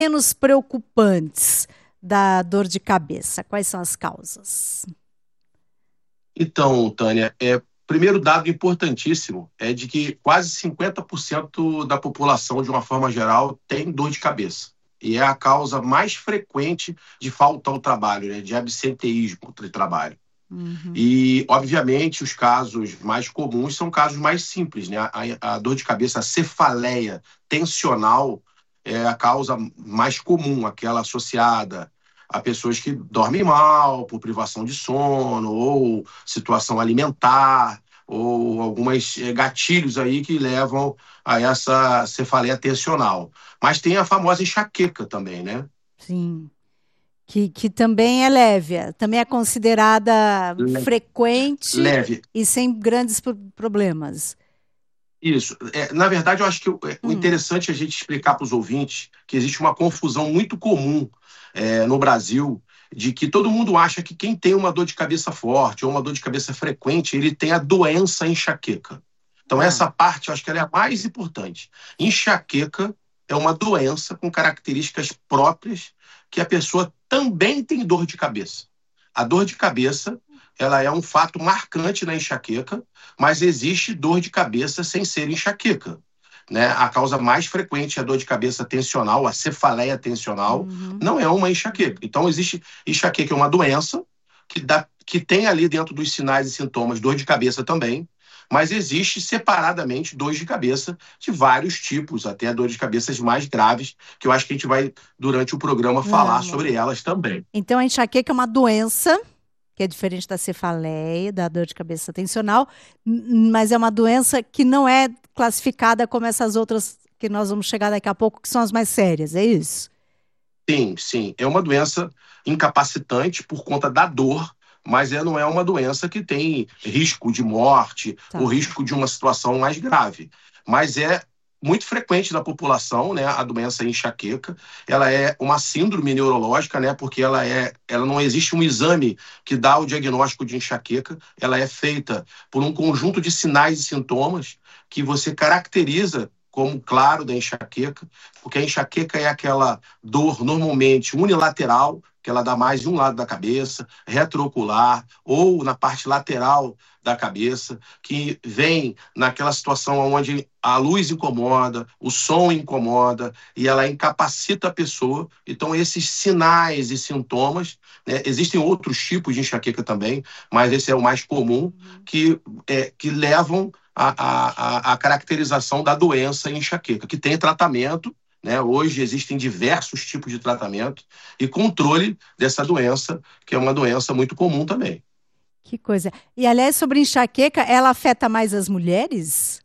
menos preocupantes da dor de cabeça? Quais são as causas? Então, Tânia, primeiro dado importantíssimo é de que quase 50% da população, de uma forma geral, tem dor de cabeça. E é a causa mais frequente de falta ao trabalho, né, de absenteísmo de trabalho. Uhum. E, obviamente, os casos mais comuns são casos mais simples, né? A dor de cabeça, a cefaleia tensional é a causa mais comum, aquela associada a pessoas que dormem mal por privação de sono ou situação alimentar ou alguns gatilhos aí que levam a essa cefaleia tensional. Mas tem a famosa enxaqueca também, né? Sim. Que também é leve, também é considerada frequente Leve. e sem grandes problemas. Isso. Na verdade, eu acho que o Hum. interessante é a gente explicar para os ouvintes que existe uma confusão muito comum no Brasil de que todo mundo acha que quem tem uma dor de cabeça forte ou uma dor de cabeça frequente, ele tem a doença enxaqueca. Então, Ah, essa parte eu acho que ela é a mais importante. Enxaqueca é uma doença com características próprias que a pessoa também tem dor de cabeça. A dor de cabeça, ela é um fato marcante na enxaqueca, mas existe dor de cabeça sem ser enxaqueca. Né? A causa mais frequente é a dor de cabeça tensional, a cefaleia tensional, uhum. não é uma enxaqueca. Então, existe enxaqueca, é uma doença que tem ali dentro dos sinais e sintomas dor de cabeça também, mas existe separadamente dor de cabeça de vários tipos, até dores de cabeças mais graves, que eu acho que a gente vai, durante o programa, falar sobre Vamos. elas também. Então, a enxaqueca é uma doença, que é diferente da cefaleia, da dor de cabeça tensional, mas é uma doença que não é classificada como essas outras que nós vamos chegar daqui a pouco, que são as mais sérias, é isso? Sim, sim. É uma doença incapacitante por conta da dor, mas não é uma doença que tem risco de morte ou Tá. risco de uma situação mais grave. Mas é muito frequente na população, né, a doença enxaqueca. Ela é uma síndrome neurológica, né, porque ela não existe um exame que dá o diagnóstico de enxaqueca. Ela é feita por um conjunto de sinais e sintomas que você caracteriza como claro da enxaqueca, porque a enxaqueca é aquela dor normalmente unilateral, que ela dá mais de um lado da cabeça, retroocular, ou na parte lateral da cabeça, que vem naquela situação onde a luz incomoda, o som incomoda e ela incapacita a pessoa. Então, esses sinais e sintomas, né, existem outros tipos de enxaqueca também, mas esse é o mais comum, Uhum. que levam à caracterização da doença enxaqueca, que tem tratamento, né? Hoje existem diversos tipos de tratamento e controle dessa doença, que é uma doença muito comum também. Que coisa. E, aliás, sobre enxaqueca, ela afeta mais as mulheres?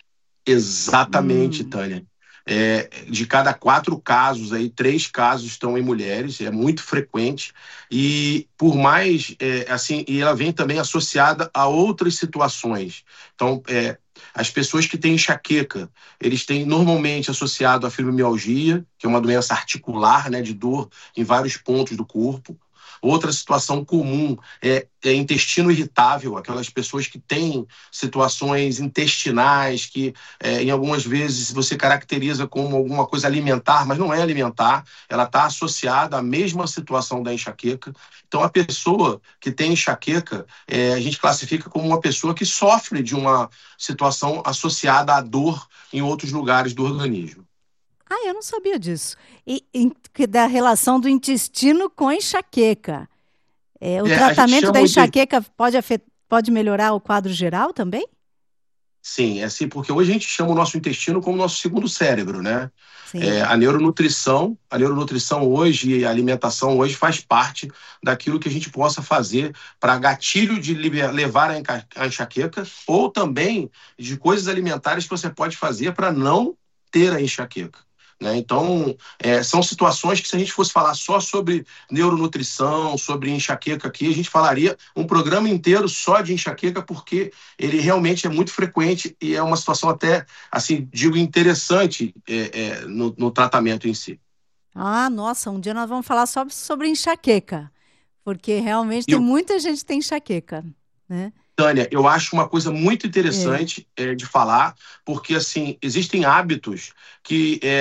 Exatamente, Hum. Tânia. De cada 4 casos, aí, 3 casos estão em mulheres, é muito frequente, e por mais, assim, e ela vem também associada a outras situações. Então, as pessoas que têm enxaqueca, eles têm normalmente associado a fibromialgia, que é uma doença articular, né, de dor em vários pontos do corpo. Outra situação comum é intestino irritável, aquelas pessoas que têm situações intestinais que em algumas vezes você caracteriza como alguma coisa alimentar, mas não é alimentar, ela está associada à mesma situação da enxaqueca. Então, a pessoa que tem enxaqueca, a gente classifica como uma pessoa que sofre de uma situação associada à dor em outros lugares do organismo. Ah, eu não sabia disso. Que da relação do intestino com a enxaqueca. O A gente tratamento da chama de. enxaqueca pode melhorar o quadro geral também? Sim, é assim, porque hoje a gente chama o nosso intestino como nosso segundo cérebro, né? Sim. A neuronutrição hoje e a alimentação hoje faz parte daquilo que a gente possa fazer para gatilho de levar a enxaqueca ou também de coisas alimentares que você pode fazer para não ter a enxaqueca. Né? Então, são situações que se a gente fosse falar só sobre neuronutrição, sobre enxaqueca aqui, a gente falaria um programa inteiro só de enxaqueca, porque ele realmente é muito frequente e é uma situação até, assim, digo, interessante no tratamento em si. Ah, nossa, um dia nós vamos falar só sobre enxaqueca, porque realmente E, tem muita gente que tem enxaqueca, né? Tânia, eu acho uma coisa muito É. interessante de falar, porque, assim, existem hábitos que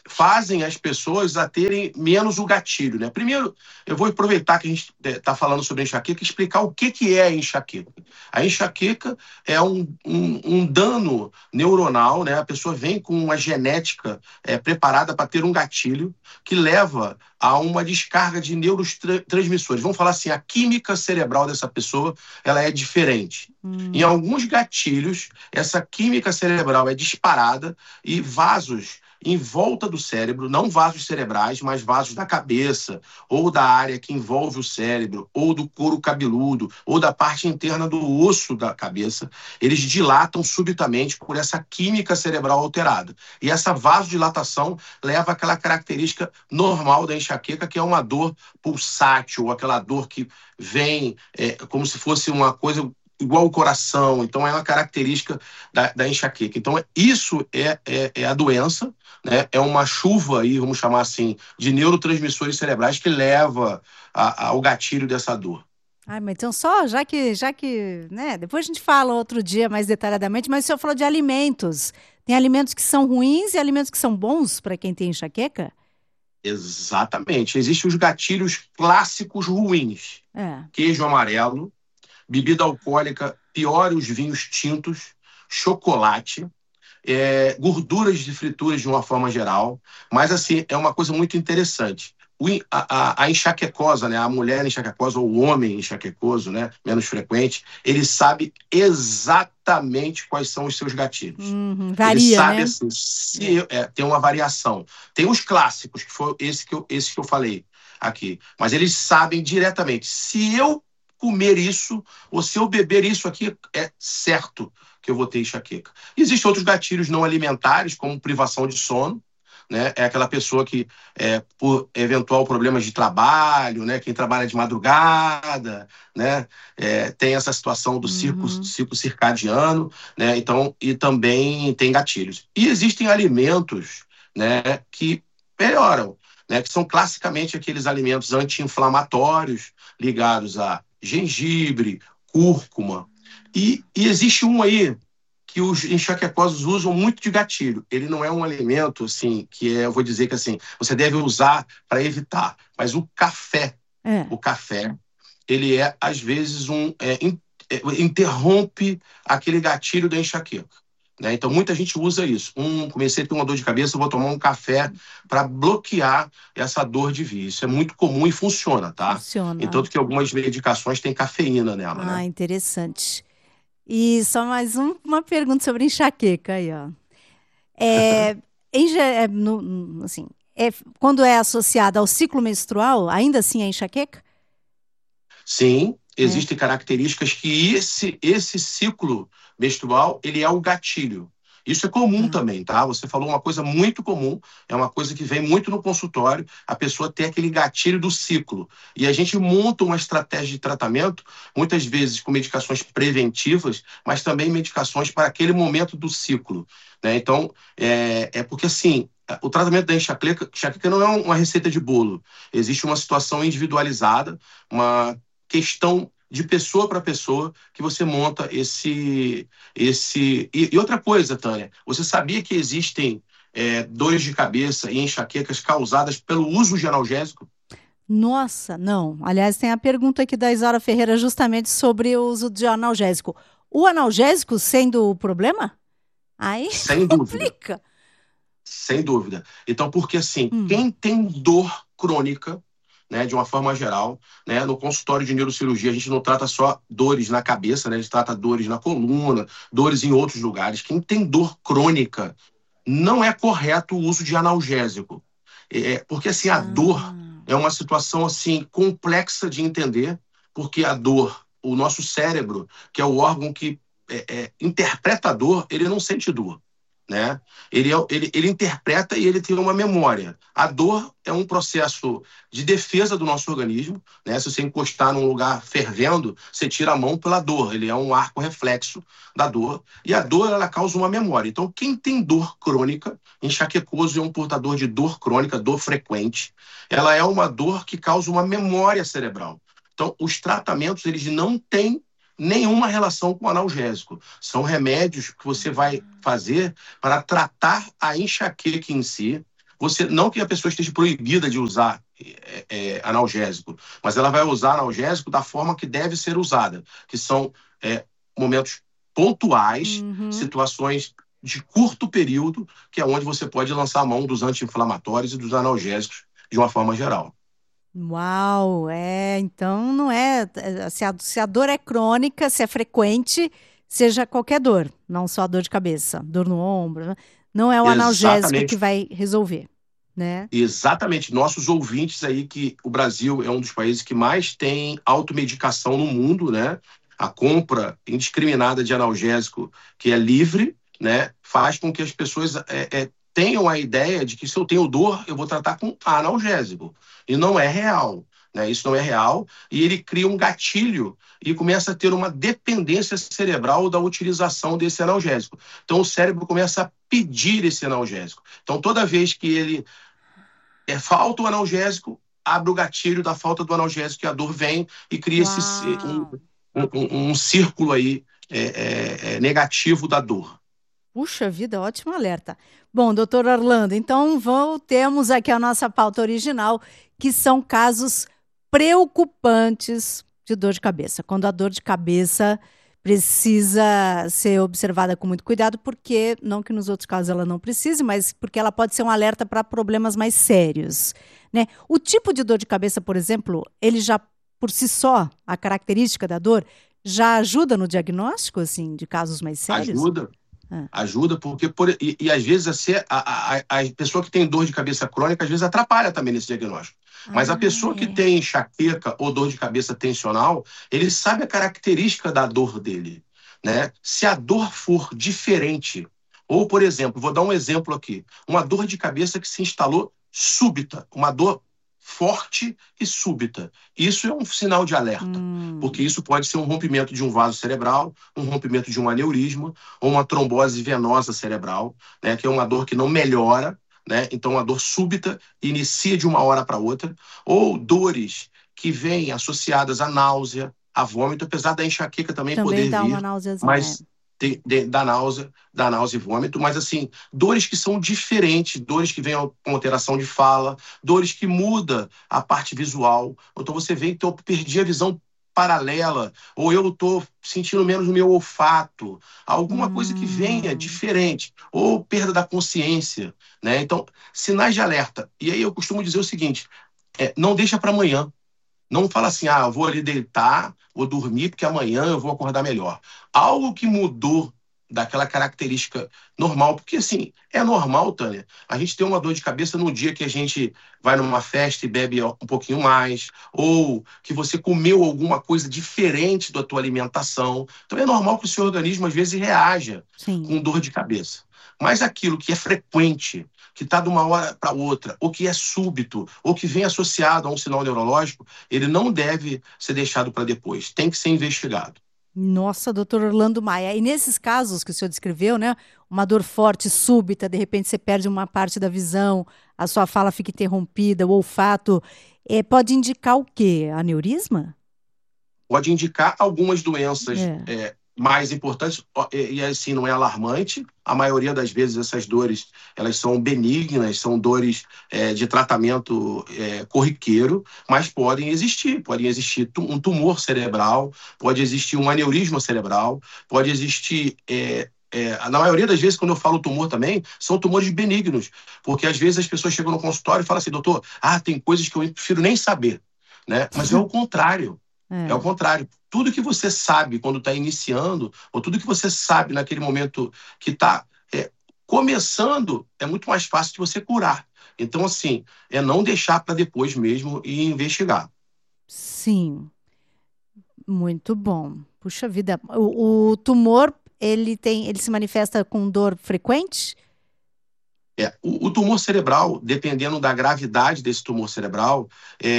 fazem as pessoas a terem menos o gatilho, né? Primeiro, eu vou aproveitar que a gente está falando sobre enxaqueca e explicar o que é a enxaqueca. A enxaqueca é um dano neuronal, né? A pessoa vem com uma genética preparada para ter um gatilho que leva a uma descarga de neurotransmissores. Vamos falar assim, a química cerebral dessa pessoa, ela é diferente. Em alguns gatilhos, essa química cerebral é disparada e vasos em volta do cérebro, não vasos cerebrais, mas vasos da cabeça, ou da área que envolve o cérebro, ou do couro cabeludo, ou da parte interna do osso da cabeça, eles dilatam subitamente por essa química cerebral alterada. E essa vasodilatação leva àquela característica normal da enxaqueca, que é uma dor pulsátil, aquela dor que vem como se fosse uma coisa igual o coração. Então, é uma característica da enxaqueca. Então, isso é a doença, né? É uma chuva aí, vamos chamar assim, de neurotransmissores cerebrais que leva ao gatilho dessa dor. Ai, mas então só, né? Depois a gente fala outro dia mais detalhadamente, mas o senhor falou de alimentos. Tem alimentos que são ruins e alimentos que são bons para quem tem enxaqueca? Exatamente. Existem os gatilhos clássicos ruins. É. Queijo amarelo, bebida alcoólica, pior os vinhos tintos, chocolate, gorduras de frituras de uma forma geral. Mas, assim, é uma coisa muito interessante. A enxaquecosa, né, a mulher enxaquecosa ou o homem enxaquecoso, né, menos frequente, ele sabe exatamente quais são os seus gatilhos. Varia, ele sabe, né? assim, tem uma variação. Tem os clássicos, que foi esse que eu falei aqui. Mas eles sabem diretamente. Se eu comer isso, ou se eu beber isso aqui, é certo que eu vou ter enxaqueca. Existem outros gatilhos não alimentares, como privação de sono, né? É aquela pessoa que, por eventual problemas de trabalho, né? Quem trabalha de madrugada, né? Tem essa situação do ciclo circadiano, né? Então, e também tem gatilhos. E existem alimentos, né, que melhoram, né? Que são classicamente aqueles alimentos anti-inflamatórios ligados a gengibre, cúrcuma. E existe um aí que os enxaquecosos usam muito de gatilho. Ele não é um alimento, assim, eu vou dizer que, assim, você deve usar para evitar. Mas o café, ele às vezes, interrompe aquele gatilho da enxaqueca. Né? Então, muita gente usa isso. Comecei a ter uma dor de cabeça, vou tomar um café para bloquear essa dor de via. Isso é muito comum e funciona, tá? Funciona. Tanto que algumas medicações têm cafeína nela, né? Interessante. E só mais uma pergunta sobre enxaqueca aí, ó. Assim, quando é associada ao ciclo menstrual, ainda assim é enxaqueca? Sim, existem características que esse ciclo menstrual, ele é o gatilho. Isso é comum também, tá? Você falou uma coisa muito comum, é uma coisa que vem muito no consultório, a pessoa ter aquele gatilho do ciclo. E a gente monta uma estratégia de tratamento, muitas vezes com medicações preventivas, mas também medicações para aquele momento do ciclo, né? Então, porque assim, o tratamento da enxaqueca não é uma receita de bolo. Existe uma situação individualizada, uma questão de pessoa para pessoa que você monta esse... E outra coisa, Tânia, você sabia que existem dores de cabeça e enxaquecas causadas pelo uso de analgésico? Nossa, não. Aliás, tem a pergunta aqui da Isaura Ferreira justamente sobre o uso de analgésico. O analgésico sendo o problema? Aí Sem complica. dúvida. Sem dúvida. Então, porque assim, quem tem dor crônica, né, de uma forma geral, né, no consultório de neurocirurgia, a gente não trata só dores na cabeça, né, a gente trata dores na coluna, dores em outros lugares. Quem tem dor crônica, não é correto o uso de analgésico. Porque assim, a dor é uma situação assim complexa de entender, porque a dor, o nosso cérebro, que é o órgão que interpreta a dor, ele não sente dor. Né? Ele interpreta e ele tem uma memória. A dor é um processo de defesa do nosso organismo, né? Se você encostar num lugar fervendo, você tira a mão pela dor. Ele é um arco reflexo da dor. E a dor, ela causa uma memória. Então, quem tem dor crônica, enxaquecoso é um portador de dor crônica, dor frequente. Ela é uma dor que causa uma memória cerebral. Então, os tratamentos, eles não têm nenhuma relação com o analgésico. São remédios que você vai fazer para tratar a enxaqueca em si, você não que a pessoa esteja proibida de usar analgésico, mas ela vai usar analgésico da forma que deve ser usada, que são momentos pontuais, Uhum. situações de curto período, que é onde você pode lançar a mão dos anti-inflamatórios e dos analgésicos de uma forma geral. Uau, então não se a dor é crônica, se é frequente, seja qualquer dor, não só a dor de cabeça, dor no ombro, né? Não é o analgésico que Exatamente. vai resolver, né? Exatamente, nossos ouvintes aí, que o Brasil é um dos países que mais tem automedicação no mundo, né? A compra indiscriminada de analgésico, que é livre, né? Faz com que as pessoas tenham a ideia de que se eu tenho dor, eu vou tratar com analgésico. E não é real, né? Isso não é real, e ele cria um gatilho e começa a ter uma dependência cerebral da utilização desse analgésico. Então o cérebro começa a pedir esse analgésico. Então toda vez que ele falta o analgésico, abre o gatilho da falta do analgésico e a dor vem e cria Uau! um círculo aí negativo da dor. Puxa vida, ótimo alerta. Bom, doutor Orlando, então voltemos aqui à nossa pauta original, que são casos preocupantes de dor de cabeça. Quando a dor de cabeça precisa ser observada com muito cuidado, porque, não que nos outros casos ela não precise, mas porque ela pode ser um alerta para problemas mais sérios, né? O tipo de dor de cabeça, por exemplo, ele já, por si só, a característica da dor, já ajuda no diagnóstico, assim, de casos mais sérios? Ajuda, Ah. ajuda, porque às vezes a pessoa que tem dor de cabeça crônica, às vezes atrapalha também nesse diagnóstico. Mas a Ah, pessoa que é. tem enxaqueca ou dor de cabeça tensional, ele sabe a característica da dor dele, né? Se a dor for diferente, ou, por exemplo, vou dar um exemplo aqui, uma dor de cabeça que se instalou súbita, uma dor forte e súbita. Isso é um sinal de alerta, porque Hum, isso pode ser um rompimento de um vaso cerebral, um rompimento de um aneurisma, ou uma trombose venosa cerebral, né, que é uma dor que não melhora, né, então uma dor súbita, inicia de uma hora para outra, ou dores que vêm associadas à náusea, a vômito, apesar da enxaqueca também também poder dá uma vir, náuseazinha. mas da náusea e vômito, mas assim, dores que são diferentes, dores que vêm com alteração de fala, dores que muda a parte visual. Então você vê que eu perdi a visão paralela, ou eu estou sentindo menos o meu olfato, alguma coisa que venha Hum, diferente, ou perda da consciência, né? Então, sinais de alerta. E aí eu costumo dizer o seguinte: não deixa para amanhã. Não fala assim, eu vou ali deitar, vou dormir, porque amanhã eu vou acordar melhor. Algo que mudou daquela característica normal, porque assim, é normal, Tânia, a gente ter uma dor de cabeça no dia que a gente vai numa festa e bebe um pouquinho mais, ou que você comeu alguma coisa diferente da tua alimentação. Então é normal que o seu organismo às vezes reaja sim. com dor de cabeça. Mas aquilo que é frequente, que está de uma hora para outra, ou que é súbito, ou que vem associado a um sinal neurológico, ele não deve ser deixado para depois, tem que ser investigado. Nossa, doutor Orlando Maia. E nesses casos que o senhor descreveu, né? Uma dor forte, súbita, de repente você perde uma parte da visão, a sua fala fica interrompida, o olfato, pode indicar o quê? Aneurisma? Pode indicar algumas doenças É. mais importantes, e assim não é alarmante. A maioria das vezes essas dores elas são benignas, são dores de tratamento corriqueiro, mas podem existir um tumor cerebral, pode existir um aneurisma cerebral, pode existir na maioria das vezes, quando eu falo tumor também, são tumores benignos, porque às vezes as pessoas chegam no consultório e falam assim, doutor, tem coisas que eu prefiro nem saber, né? Mas é o contrário. É o É. contrário. Tudo que você sabe quando está iniciando, ou tudo que você sabe naquele momento que está começando, é muito mais fácil de você curar. Então, assim, é não deixar para depois mesmo e investigar. Sim, muito bom. Puxa vida. O tumor, ele se manifesta com dor frequente? O tumor cerebral, dependendo da gravidade desse tumor cerebral,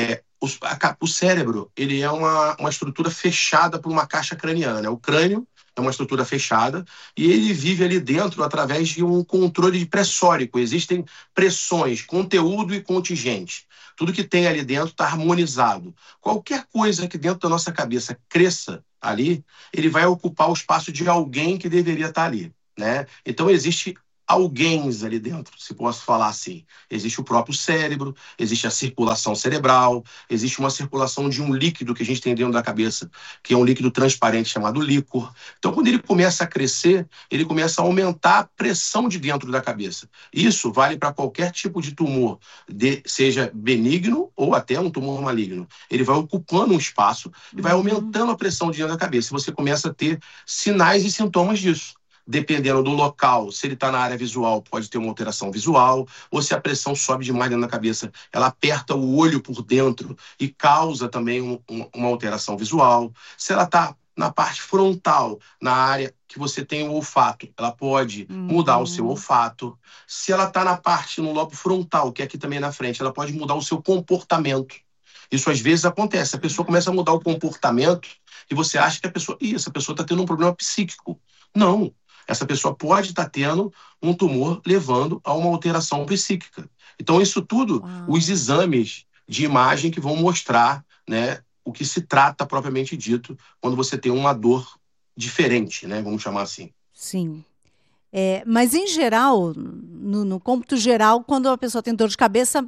o cérebro ele é uma estrutura fechada por uma caixa craniana, né? O crânio é uma estrutura fechada e ele vive ali dentro através de um controle pressórico. Existem pressões, conteúdo e contingente. Tudo que tem ali dentro está harmonizado. Qualquer coisa que dentro da nossa cabeça cresça ali, ele vai ocupar o espaço de alguém que deveria estar ali, né? Então existe alguéns ali dentro, se posso falar assim. Existe o próprio cérebro, existe a circulação cerebral, existe uma circulação de um líquido que a gente tem dentro da cabeça, que é um líquido transparente chamado líquor. Então, quando ele começa a crescer, ele começa a aumentar a pressão de dentro da cabeça. Isso vale para qualquer tipo de tumor, seja benigno ou até um tumor maligno. Ele vai ocupando um espaço e vai aumentando a pressão de dentro da cabeça. E você começa a ter sinais e sintomas disso. Dependendo do local, se ele está na área visual, pode ter uma alteração visual, ou se a pressão sobe demais dentro da cabeça, ela aperta o olho por dentro e causa também uma alteração visual. Se ela está na parte frontal, na área que você tem o olfato, ela pode mudar o seu olfato. Se ela está na parte, no lobo frontal, que é aqui também na frente, ela pode mudar o seu comportamento. Isso às vezes acontece, a pessoa começa a mudar o comportamento e você acha que essa pessoa está tendo um problema psíquico. Não. Essa pessoa pode estar tendo um tumor levando a uma alteração psíquica. Então, isso tudo, os exames de imagem que vão mostrar, né, o que se trata propriamente dito quando você tem uma dor diferente, né, vamos chamar assim. Sim. Mas, em geral, no cômputo geral, quando a pessoa tem dor de cabeça,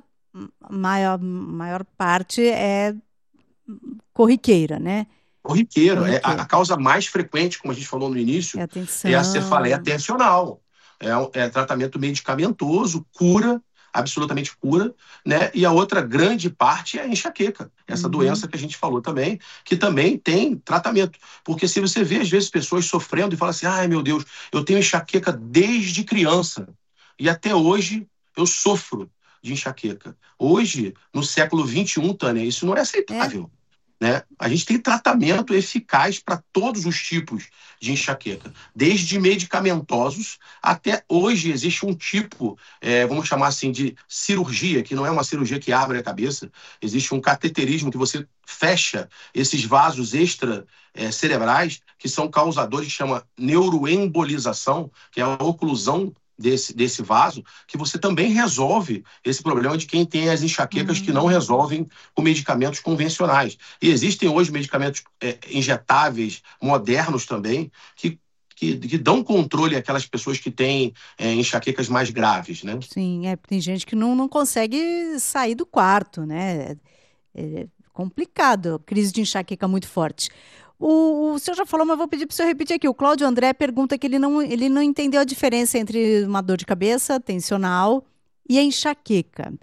maior parte é corriqueira, né? Corriqueiro. A causa mais frequente, como a gente falou no início, é a cefaleia tensional. É tratamento medicamentoso, cura, absolutamente cura, né? E a outra grande parte é a enxaqueca. Essa doença que a gente falou também, que também tem tratamento. Porque se você vê, às vezes, pessoas sofrendo e falam assim, ai, meu Deus, eu tenho enxaqueca desde criança. E até hoje eu sofro de enxaqueca. Hoje, no século XXI, Tânia, isso não é aceitável. Né? A gente tem tratamento eficaz para todos os tipos de enxaqueca, desde medicamentosos até hoje existe um tipo, vamos chamar assim, de cirurgia, que não é uma cirurgia que abre a cabeça, existe um cateterismo que você fecha esses vasos cerebrais, que são causadores, que chama neuroembolização, que é a oclusão desse vaso, que você também resolve esse problema de quem tem as enxaquecas que não resolvem com medicamentos convencionais. E existem hoje medicamentos injetáveis, modernos também, que dão controle àquelas pessoas que têm enxaquecas mais graves, né? Sim, tem gente que não consegue sair do quarto, né? É complicado, crise de enxaqueca muito forte. O senhor já falou, mas vou pedir para o senhor repetir aqui. O Cláudio André pergunta que ele não entendeu a diferença entre uma dor de cabeça tensional e a enxaqueca.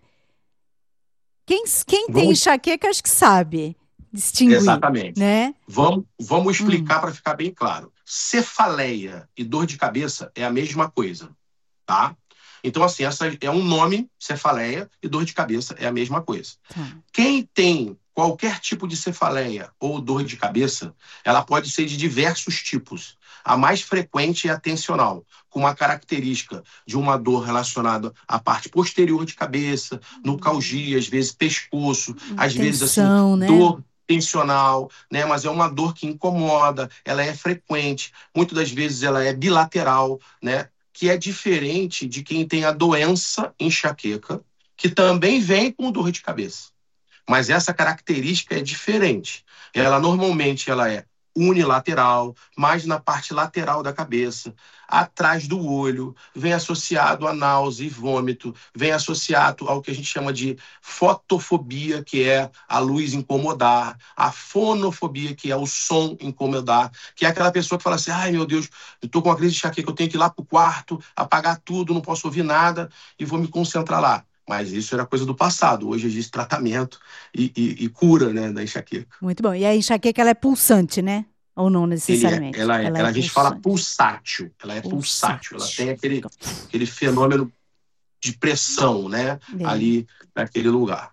Quem tem enxaqueca, acho que sabe distinguir. Exatamente. Né? Vamos explicar para ficar bem claro. Cefaleia e dor de cabeça é a mesma coisa, tá? Então, assim, essa é um nome, cefaleia, e dor de cabeça é a mesma coisa. Quem tem qualquer tipo de cefaleia ou dor de cabeça, ela pode ser de diversos tipos. A mais frequente é a tensional, com uma característica de uma dor relacionada à parte posterior de cabeça, nucalgia, às vezes pescoço, às vezes assim, né? dor tensional, né? Mas é uma dor que incomoda, ela é frequente, muitas das vezes ela é bilateral, né? Que é diferente de quem tem a doença enxaqueca, que também vem com dor de cabeça. Mas essa característica é diferente. Normalmente ela é unilateral, mais na parte lateral da cabeça, atrás do olho, vem associado a náusea e vômito, vem associado ao que a gente chama de fotofobia, que é a luz incomodar, a fonofobia, que é o som incomodar, que é aquela pessoa que fala assim, ai meu Deus, eu estou com uma crise de enxaqueca, eu tenho que ir lá para o quarto, apagar tudo, não posso ouvir nada e vou me concentrar lá. Mas isso era coisa do passado. Hoje existe tratamento e cura, né, da enxaqueca. Muito bom. E a enxaqueca, ela é pulsante, né? Ou não necessariamente? A gente fala pulsátil. Ela é pulsátil. Ela tem aquele fenômeno de pressão, né? Ali naquele lugar.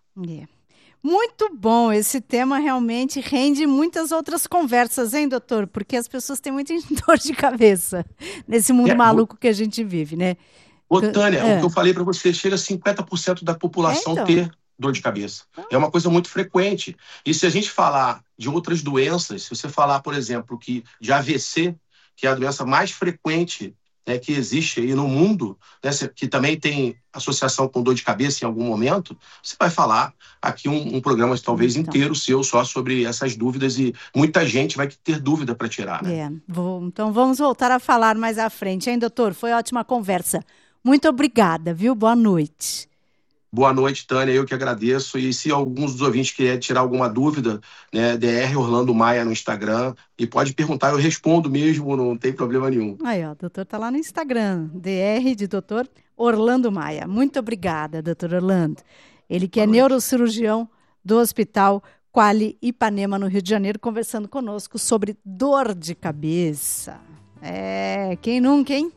Muito bom. Esse tema realmente rende muitas outras conversas, hein, doutor? Porque as pessoas têm muita dor de cabeça nesse mundo maluco que a gente vive, né? Ô, Tânia, o que eu falei para você, chega a 50% da população ter dor de cabeça. É uma coisa muito frequente. E se a gente falar de outras doenças, se você falar, por exemplo, de AVC, que é a doença mais frequente, né, que existe aí no mundo, né, que também tem associação com dor de cabeça em algum momento, você vai falar aqui um programa talvez inteiro seu só sobre essas dúvidas e muita gente vai ter dúvida para tirar. Né? Então vamos voltar a falar mais à frente, hein, doutor? Foi ótima conversa. Muito obrigada, viu? Boa noite. Boa noite, Tânia. Eu que agradeço. E se alguns dos ouvintes quiserem tirar alguma dúvida, né, DR Orlando Maia no Instagram, e pode perguntar, eu respondo mesmo, não tem problema nenhum. Aí, ó, o doutor tá lá no Instagram, DR de doutor Orlando Maia. Muito obrigada, doutor Orlando. Ele que é neurocirurgião do Hospital Quali Ipanema, no Rio de Janeiro, conversando conosco sobre dor de cabeça. Quem nunca, hein?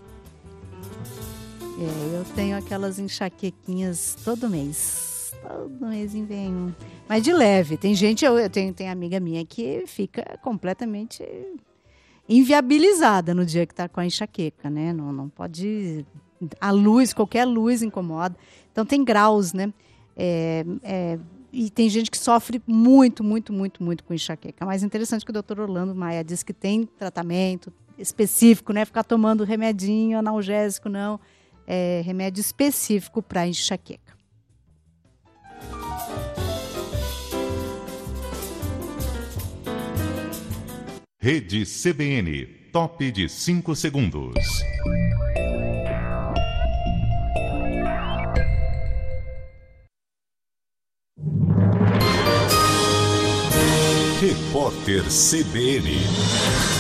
Eu tenho aquelas enxaquequinhas todo mês. Todo mês vem um. Mas de leve. Tem gente, eu tenho amiga minha que fica completamente inviabilizada no dia que está com a enxaqueca, né? Não pode. A luz, qualquer luz incomoda. Então tem graus, né? E tem gente que sofre muito, muito, muito, muito com enxaqueca. Mas interessante que o doutor Orlando Maia disse que tem tratamento específico, né? Ficar tomando remedinho, analgésico, não. Remédio específico para enxaqueca. Rede CBN, top de 5 segundos. Repórter CBN.